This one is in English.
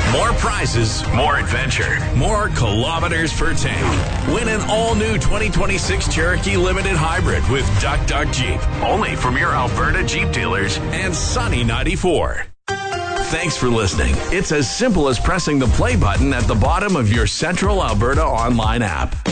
More prizes, more adventure, more kilometers per tank. Win an all-new 2026 Cherokee Limited Hybrid with Duck Duck Jeep. Only from your Alberta Jeep dealers and Sunny 94. Thanks for listening. It's as simple as pressing the play button at the bottom of your Central Alberta online app.